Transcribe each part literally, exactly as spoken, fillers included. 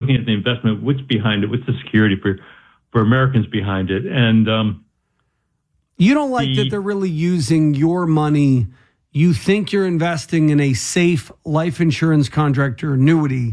looking at the investment, what's behind it, what's the security for, for Americans behind it. And um, you don't like the, that they're really using your money. You think you're investing in a safe life insurance contract or annuity,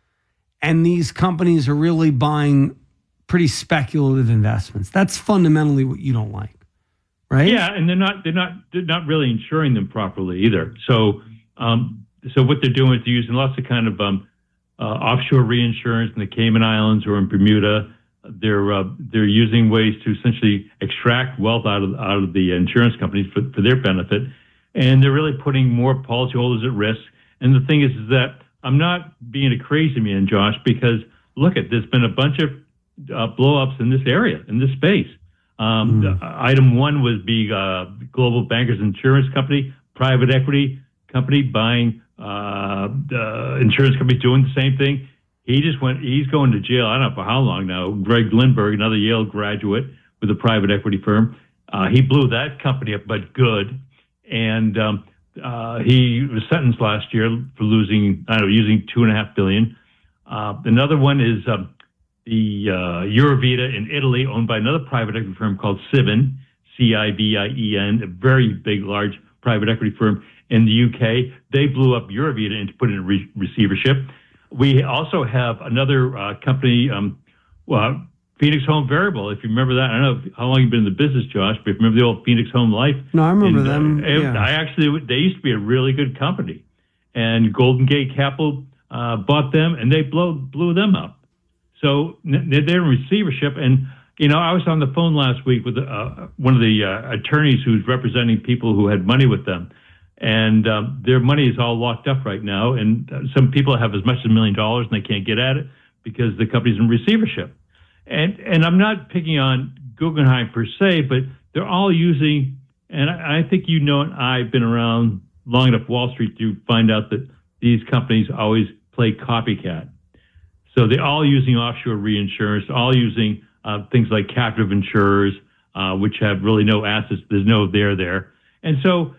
and these companies are really buying pretty speculative investments. That's fundamentally what you don't like, right? Yeah, and they're not they're not they're not really insuring them properly either. So um, so what they're doing is they're using lots of kind of um, uh, offshore reinsurance in the Cayman Islands or in Bermuda. They're uh, they're using ways to essentially extract wealth out of out of the insurance companies for, for their benefit, and they're really putting more policyholders at risk. And the thing is, is that I'm not being a crazy man, Josh, because look at there's been a bunch of uh, blow-ups in this area, in this space. Um, mm. Item one was being uh, Global Bankers Insurance Company, private equity company buying uh, the insurance companies doing the same thing. He just went, he's going to jail, I don't know for how long now. Greg Lindbergh, another Yale graduate with a private equity firm. Uh, he blew that company up, but good. And um, uh, he was sentenced last year for losing, I don't know, using two and a half billion. Uh, another one is um, the uh, Eurovita in Italy, owned by another private equity firm called Civin, C I V I E N, a very big, large private equity firm in the U K. They blew up Eurovita and put it in re- receivership. We also have another uh, company, um, well, Phoenix Home Variable. If you remember that, I don't know how long you've been in the business, Josh, but if you remember the old Phoenix Home Life. No, I remember and, them. Uh, yeah. I actually, they used to be a really good company, and Golden Gate Capital uh, bought them, and they blow, blew them up. So they're in receivership, and you know, I was on the phone last week with uh, one of the uh, attorneys who's representing people who had money with them. And um, their money is all locked up right now. And uh, some people have as much as a million dollars and they can't get at it because the company's in receivership. And and I'm not picking on Guggenheim per se, but they're all using, and I, I think you know, and I've been around long enough Wall Street to find out that these companies always play copycat. So they're all using offshore reinsurance, all using uh, things like captive insurers, uh, which have really no assets. There's no there there. And so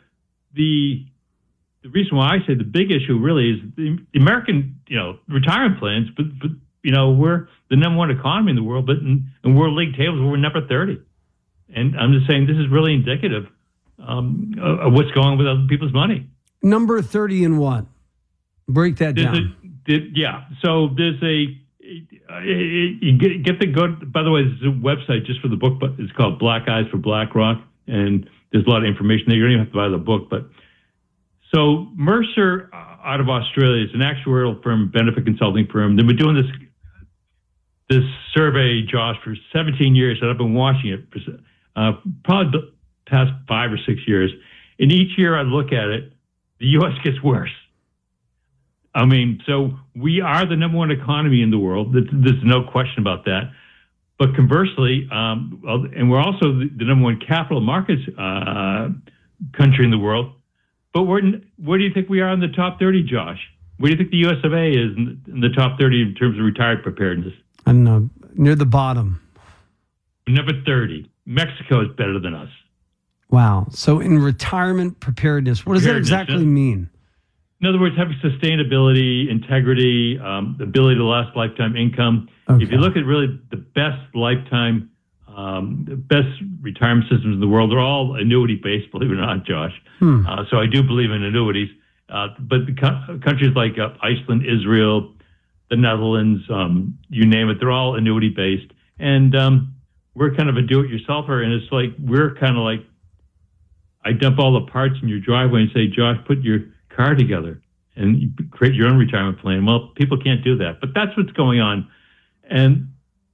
The the reason why I say the big issue really is the, the American, you know, retirement plans, but, but, you know, we're the number one economy in the world, but in, in World League tables, we're number thirty. And I'm just saying this is really indicative um, of, of what's going on with other people's money. Number thirty and what? Break that there's down. A, there, yeah. So there's a, you get, get the good, by the way, there's a website just for the book, but it's called Black Eyes for BlackRock. And there's a lot of information there. You don't even have to buy the book. But so Mercer uh, out of Australia is an actuarial firm, benefit consulting firm. They've been doing this this survey, Josh, for seventeen years, and I've been watching it for uh, probably the past five or six years. And each year I look at it, the U S gets worse. I mean, so we are the number one economy in the world. There's no question about that. But conversely, um, and we're also the, the number one capital markets uh, country in the world. But where, where do you think we are in the top thirty, Josh? Where do you think the U S of A is in the, in the top thirty in terms of retired preparedness? I don't know, near the bottom. Number thirty. Mexico is better than us. Wow. So in retirement preparedness, what does that exactly mean? In other words, having sustainability, integrity, um, the ability to last lifetime income. Okay. If you look at really the best lifetime, um, the best retirement systems in the world, they're all annuity-based, believe it or not, Josh. Hmm. Uh, so I do believe in annuities. Uh, but the co- countries like uh, Iceland, Israel, the Netherlands, um, you name it, they're all annuity-based. And um, we're kind of a do-it-yourselfer, and it's like we're kind of like, I dump all the parts in your driveway and say, Josh, put your car together and you create your own retirement plan. Well, people can't do that, but that's what's going on. And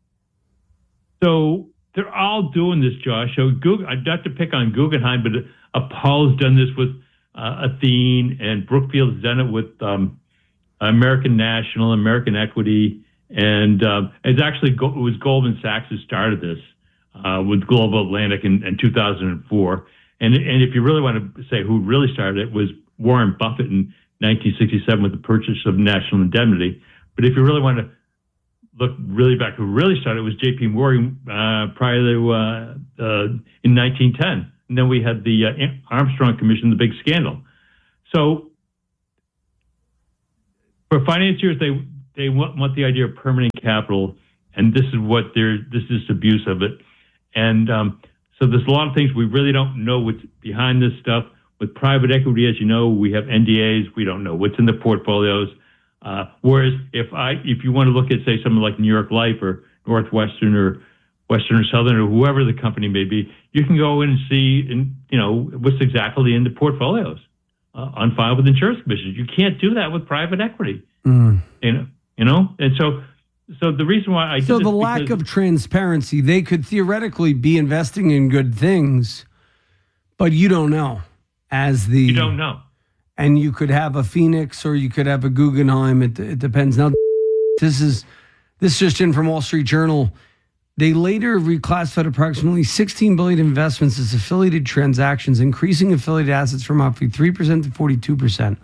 so they're all doing this, Josh. So Google, I'd not to pick on Guggenheim, but Apollo's done this with uh, Athene, and Brookfield's done it with um, American National, American Equity, and uh, it's actually it was Goldman Sachs who started this uh, with Global Atlantic in, in two thousand four. And and if you really want to say who really started it, was Warren Buffett in nineteen sixty-seven with the purchase of National Indemnity. But if you really want to look really back, who really started it was J P Morgan uh, prior to uh, uh, in nineteen ten. And then we had the uh, Armstrong Commission, the big scandal. So for financiers, they they want, want the idea of permanent capital, and this is what they're, this is abuse of it. And um, so there's a lot of things we really don't know what's behind this stuff. With private equity, as you know, we have N D As. We don't know what's in the portfolios. Uh, whereas if I, if you want to look at, say, something like New York Life or Northwestern or Western or Southern or whoever the company may be, you can go in and see, and you know, what's exactly in the portfolios uh, on file with insurance commissions. You can't do that with private equity. Mm. You know, you know, and so, so the reason why I so the lack of transparency, they could theoretically be investing in good things, but you don't know. As the you don't know, and you could have a Phoenix or you could have a Guggenheim. It, it depends. Now, this is this just in from Wall Street Journal. They later reclassified approximately sixteen billion dollars investments as affiliated transactions, increasing affiliated assets from roughly three percent to forty-two percent.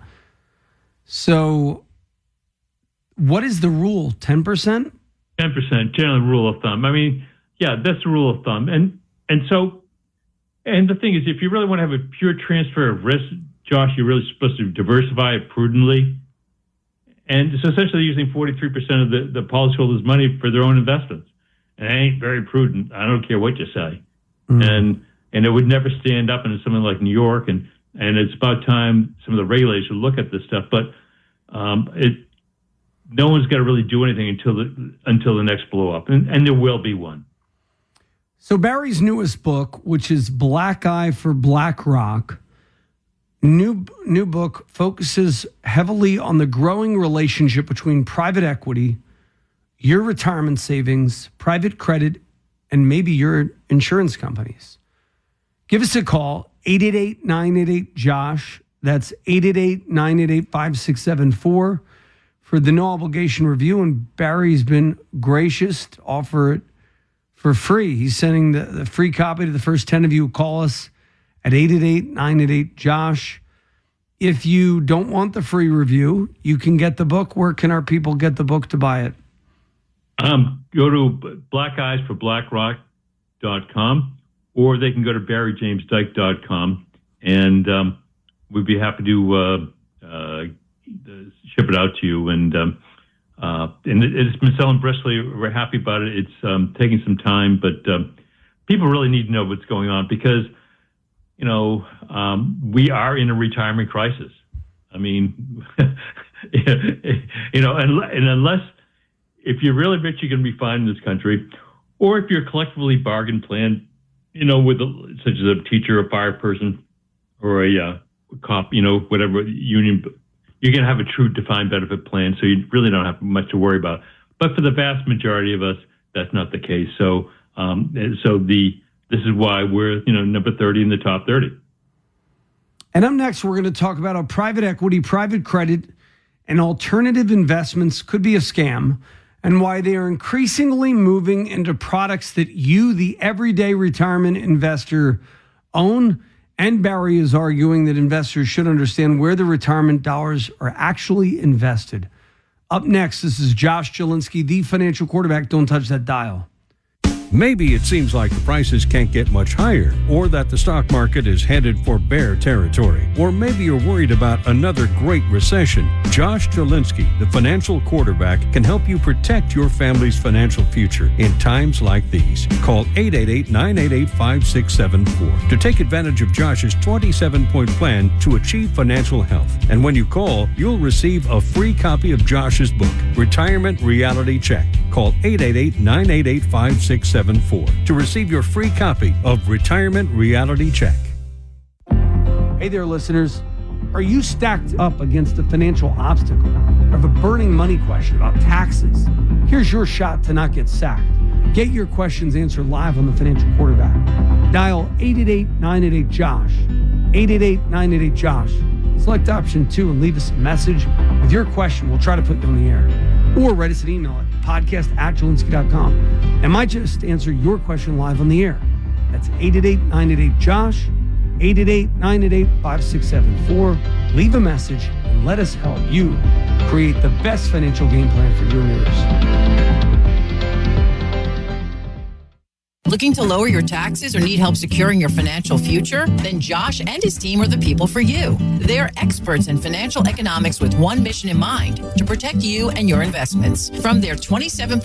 So, what is the rule? Ten percent? Ten percent, generally rule of thumb. I mean, yeah, that's the rule of thumb, and and so. And the thing is, if you really want to have a pure transfer of risk, Josh, you're really supposed to diversify it prudently. And so essentially using forty-three percent of the, the policyholders' money for their own investments. And it ain't very prudent. I don't care what you say. Mm-hmm. And and it would never stand up in something like New York. And, and it's about time some of the regulators would look at this stuff. But um, it no one's got to really do anything until the, until the next blow up. And, and there will be one. So Barry's newest book, which is Black Eye for BlackRock, new new book focuses heavily on the growing relationship between private equity, your retirement savings, private credit, and maybe your insurance companies. Give us a call, eight eight eight, nine eight eight, Josh. That's eight eight eight, nine eight eight, five six seven four for the no obligation review. And Barry's been gracious to offer it for free. He's sending the, the free copy to the first ten of you who call us at eight eight eight, nine eight eight, Josh. If you don't want the free review, you can get the book. Where can our people get the book to buy it? Um, go to black eyes for blackrock dot com, or they can go to barry james dyke dot com, and um, we'd be happy to uh, uh, ship it out to you. And um, Uh, and it, it's been selling briskly. We're happy about it. It's um, taking some time, but um, people really need to know what's going on because, you know, um, we are in a retirement crisis. I mean, you know, and, and unless, if you're really rich, you're going to be fine in this country, or if you're collectively bargain plan, you know, with a, such as a teacher, a fire person, or a uh, cop, you know, whatever union. You're going to have a true defined benefit plan, so you really don't have much to worry about. But for the vast majority of us, that's not the case. So, um, so the this is why we're you know number thirty in the top thirty. And up next, we're going to talk about how private equity, private credit, and alternative investments could be a scam, and why they are increasingly moving into products that you, the everyday retirement investor, own. And Barry is arguing that investors should understand where the retirement dollars are actually invested. Up next, this is Josh Jelinski, the financial quarterback. Don't touch that dial. Maybe it seems like the prices can't get much higher, or that the stock market is headed for bear territory, or maybe you're worried about another great recession. Josh Jelinski, the financial quarterback, can help you protect your family's financial future in times like these. Call eight eight eight, nine eight eight, five six seven four to take advantage of Josh's twenty-seven point plan to achieve financial health. And when you call, you'll receive a free copy of Josh's book, Retirement Reality Check. Call eight eight eight, nine eight eight, five six seven four to receive your free copy of Retirement Reality Check. Hey there, listeners. Are you stacked up against a financial obstacle or have a burning money question about taxes? Here's your shot to not get sacked. Get your questions answered live on the Financial Quarterback. Dial eight eight eight, nine eight eight, Josh. eight eight eight, nine eight eight, Josh. Select option two and leave us a message with your question. We'll try to put you on the air. Or write us an email at podcast at Jelinski dot com. And might just answer your question live on the air. That's eight eight eight, nine eight eight, Josh. eight eight eight, nine eight eight, five six seven four. Leave a message and let us help you create the best financial game plan for your years. Looking to lower your taxes or need help securing your financial future? Then Josh and his team are the people for you. They're experts in financial economics with one mission in mind: to protect you and your investments. From their twenty-seven